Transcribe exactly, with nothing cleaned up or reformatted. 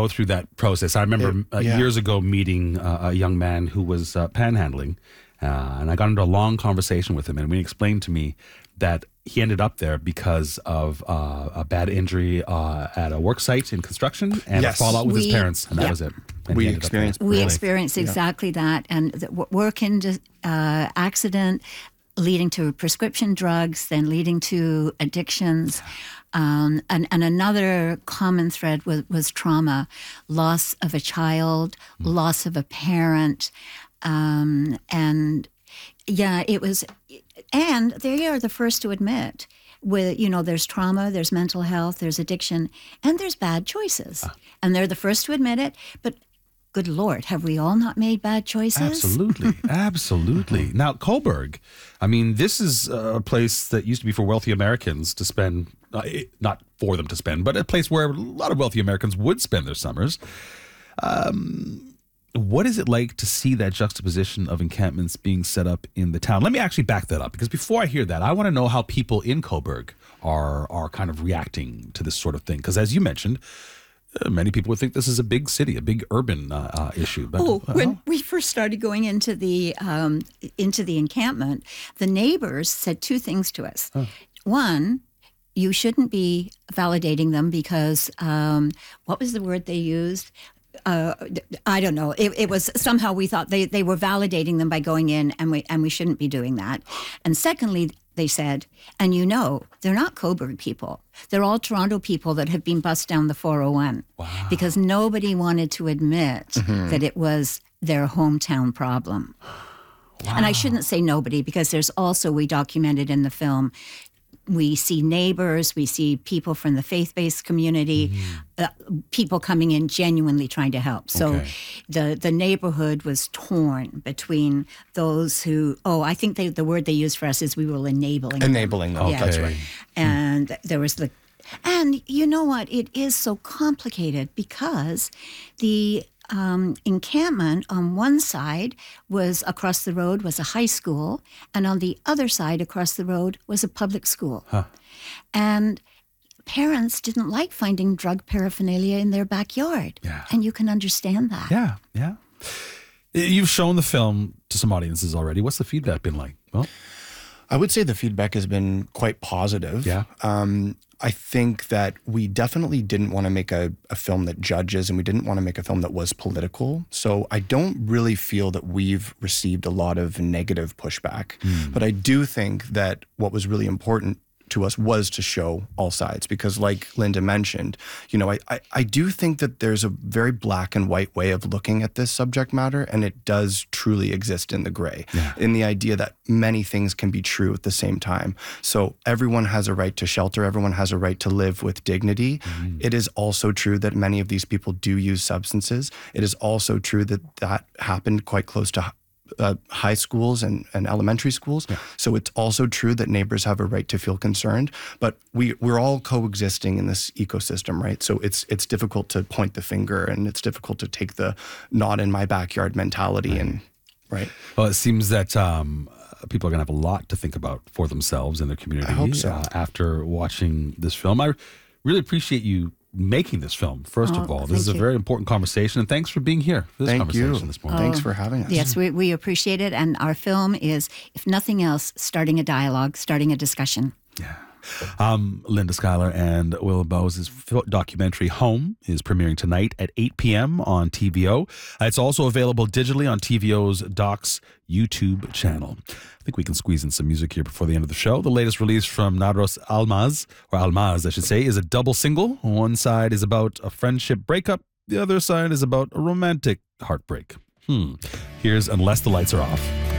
go through that process. I remember It- uh, yeah. years ago meeting uh, a young man who was uh, panhandling, uh, and I got into a long conversation with him, and he explained to me that he ended up there because of uh, a bad injury uh, at a work site in construction and Yes. a fallout with his We- parents, and that yeah. was it. And We he ended up there. experienced- We Really? experienced exactly that, and the w- work into uh, accident leading to prescription drugs, then leading to addictions. Um, and, and another common thread was, was trauma, loss of a child, loss of a parent, um, and yeah, it was. And they are the first to admit, with you know, there's trauma, there's mental health, there's addiction, and there's bad choices, and they're the first to admit it. But good Lord, have we all not made bad choices? Absolutely, absolutely. Now, Coburg, I mean, this is a place that used to be for wealthy Americans to spend, uh, it- not for them to spend, but a place where a lot of wealthy Americans would spend their summers. Um, what is it like to see that juxtaposition of encampments being set up in the town? Let me actually back that up, because before I hear that, I want to know how people in Coburg are are kind of reacting to this sort of thing. Because as you mentioned, uh, many people would think this is a big city, a big urban uh, uh, issue. But Oh, uh, when we first started going into the um, into the encampment, the neighbors said two things to us. One, you shouldn't be validating them because um, what was the word they used? Uh, I don't know. It, it was somehow we thought they, they were validating them by going in, and we and we shouldn't be doing that. And secondly, they said, and you know, they're not Coburg people. They're all Toronto people that have been bussed down the four oh one because nobody wanted to admit that it was their hometown problem. And I shouldn't say nobody, because there's also, we documented in the film, we see neighbors, we see people from the faith-based community, uh, people coming in genuinely trying to help. So Okay. the, the neighborhood was torn between those who, oh, I think they, the word they used for us is we were enabling them. Enabling them. Yeah. That's right. And there was the, and you know what? It is so complicated because the um, encampment on one side was across the road was a high school, and on the other side across the road was a public school. And parents didn't like finding drug paraphernalia in their backyard. Yeah. And you can understand that. Yeah, yeah. You've shown the film to some audiences already. What's the feedback been like? Well, I would say the feedback has been quite positive. Yeah. Um, I think that we definitely didn't want to make a, a film that judges, and we didn't want to make a film that was political. So I don't really feel that we've received a lot of negative pushback. But I do think that what was really important to us was to show all sides, because like Linda mentioned, you know, I, I, I do think that there's a very black and white way of looking at this subject matter, and it does truly exist in the gray, in the idea that many things can be true at the same time. So everyone has a right to shelter, everyone has a right to live with dignity. It is also true that many of these people do use substances. It is also true that that happened quite close to Uh, high schools and, and elementary schools. So it's also true that neighbors have a right to feel concerned, but we, we're all coexisting in this ecosystem, right? So it's it's difficult to point the finger, and it's difficult to take the not in my backyard mentality and, right? well, it seems that um, people are going to have a lot to think about for themselves and their community. I hope so. uh, after watching this film. I really appreciate you making this film, first Oh, of all. This thank is a you. very important conversation, and thanks for being here for this Thank conversation you. this morning. Thanks for having us. Yes, we, we appreciate it. And our film is, if nothing else, starting a dialogue, starting a discussion. Yeah. Um, Linda Schuyler and Will Bowes' documentary Home is premiering tonight at eight p.m. on T V O. Uh, it's also available digitally on T V O's Docs YouTube channel. I think we can squeeze in some music here before the end of the show. The latest release from Narros Almaz, or Almaz, I should say, is a double single. One side is about a friendship breakup. The other side is about a romantic heartbreak. Hmm. Here's Unless the Lights Are Off.